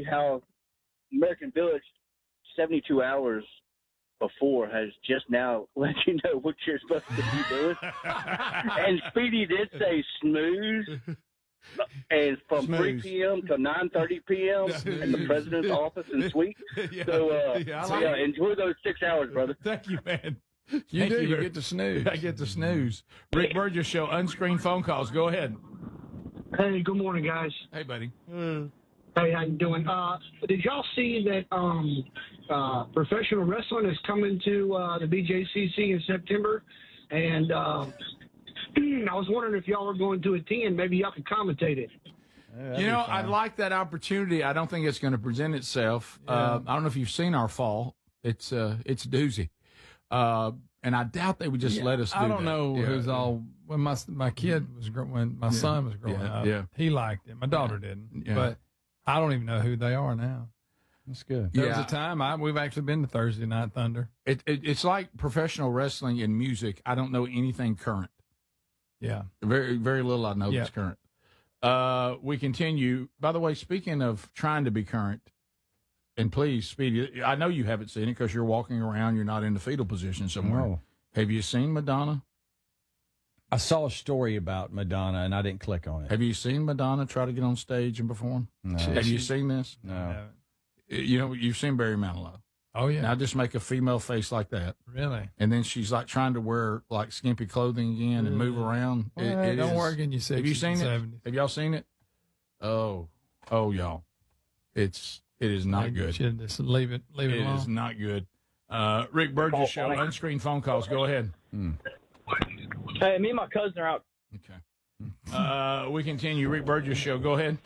how American Village 72 hours before has just now let you know what you're supposed to be doing. And Speedy did say snooze. And from 3 p.m. to 9:30 p.m. in the president's office and suite. So, enjoy those 6 hours, brother. Thank you, man. You get to snooze. I get to snooze. Rick Burgess Show, unscreened phone calls. Go ahead. Hey, good morning, guys. Hey, buddy. Hey, how you doing? Did y'all see that professional wrestling is coming to the BJCC in September? And I was wondering if y'all were going to attend. Maybe y'all could commentate it. I'd like that opportunity. I don't think it's going to present itself. I don't know if you've seen our fall. It's a doozy. And I doubt they would just let us do that. I don't know who's all. When my kid was when my son was growing up, he liked it. My daughter didn't, but I don't even know who they are now. That's good. There was a time we've actually been to Thursday Night Thunder. It's like professional wrestling and music. I don't know anything current. Yeah, very very little I know that's current. We continue. By the way, speaking of trying to be current. And please, Speedy, I know you haven't seen it because you're walking around. You're not in the fetal position somewhere. No. Have you seen Madonna? I saw a story about Madonna, and I didn't click on it. Have you seen Madonna try to get on stage and perform? No. Have you seen this? No. You've seen Barry Manilow. Oh, yeah. Now just make a female face like that. Really? And then she's like trying to wear like skimpy clothing again and move around. It don't work in your 60s. Have you seen it? 70s. Have y'all seen it? Oh, y'all. It is not good. Should just leave it alone. It is not good. Rick Burgess Show, unscreened phone calls. Go ahead. Hey, me and my cousin are out. Okay. We continue. Rick Burgess Show. Go ahead.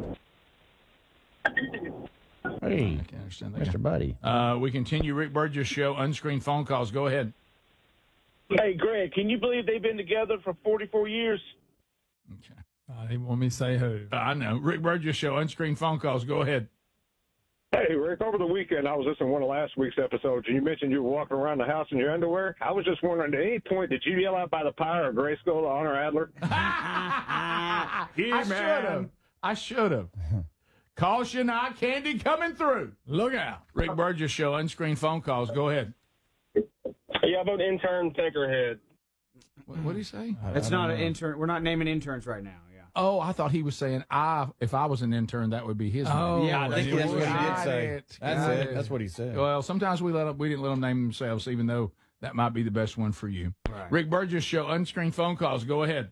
Hey, I can't understand that. Mr. Buddy. We continue. Rick Burgess Show, unscreened phone calls. Go ahead. Hey, Greg, can you believe they've been together for 44 years? Okay. He want me to say who. I know. Rick Burgess Show, unscreened phone calls. Go ahead. Hey, Rick, over the weekend, I was listening to one of last week's episodes, and you mentioned you were walking around the house in your underwear. I was just wondering, at any point, did you yell out by the Pyre or Grayskull to honor Adler? I should have. Caution, eye candy coming through. Look out. Rick Burgess Show, unscreened phone calls. Go ahead. Yeah, about intern Tinkerhead. What did he say? It's not an intern. We're not naming interns right now. Yeah. Oh, I thought he was saying if I was an intern, that would be his name. Oh, yeah, I think that's what he did say. That's it. That's what he said. Well, sometimes we didn't let them name themselves, even though that might be the best one for you. Right. Rick Burgess Show, unscreened phone calls. Go ahead.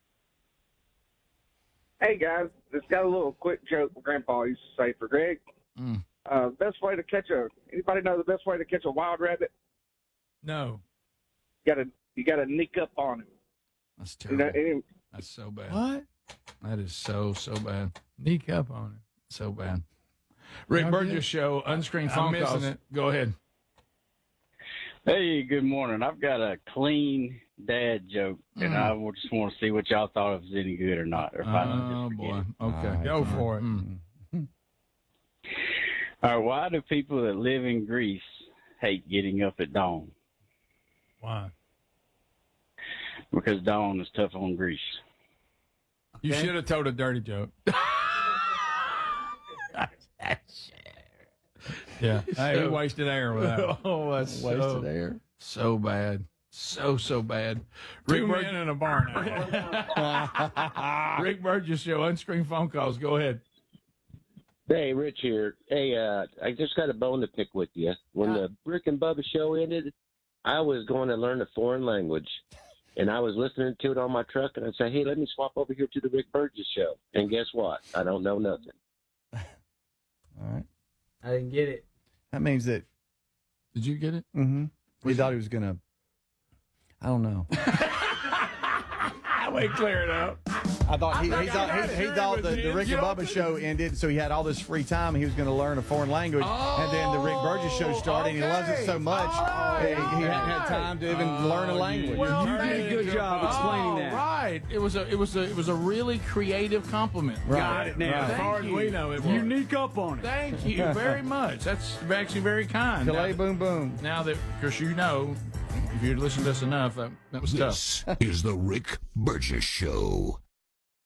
Hey, guys, just got a little quick joke Grandpa used to say for Greg. Best way to anybody know the best way to catch a wild rabbit? No. You gotta sneak up on him. That's terrible. You know, That's so bad. What? That is so bad. Sneak up on him. So bad. Rick Burgess Show, unscreened phone calls. Go ahead. Hey, good morning. I've got a clean dad joke, and I just want to see what y'all thought if it was any good or not. Or if I just boy. it. Okay. Go for it. All right, why do people that live in Greece hate getting up at dawn? Why? Because dawn is tough on Greece. You should have told a dirty joke. Yeah. Hey, he wasted air with that. Oh, that's Wasted air. so bad. So bad. Two men in a barn. Rick Burgess Show, unscreened phone calls. Go ahead. Hey, Rich here. Hey, I just got a bone to pick with you. When the Rick and Bubba show ended, I was going to learn a foreign language. And I was listening to it on my truck, and I'd say, hey, let me swap over here to the Rick Burgess Show. And guess what? I don't know nothing. All right. I didn't get it. That means that. Did you get it? Mm-hmm. We thought he was going to. I don't know. We clear it up. I thought he thought the Rick and Bubba show ended, so he had all this free time. He was going to learn a foreign language, and then the Rick Burgess show started. And he loves it so much, he hadn't had time to even learn a language. You did a good job explaining that. Right. It was a really creative compliment. Right. Got it now. As far as we know, it was. You sneak up on it. Thank you very much. That's actually very kind. Calais, boom, boom. Now that, because if you'd listened to us enough, that was tough. This is the Rick Burgess Show.